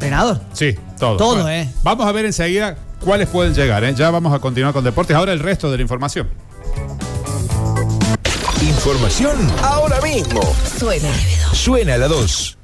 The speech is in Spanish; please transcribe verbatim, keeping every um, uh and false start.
entrenador. Sí, todo. Todo, bueno, eh. Vamos a ver enseguida cuáles pueden llegar, ¿eh? Ya vamos a continuar con deportes. Ahora el resto de la información. Información ahora mismo. Suena. Suena a la dos.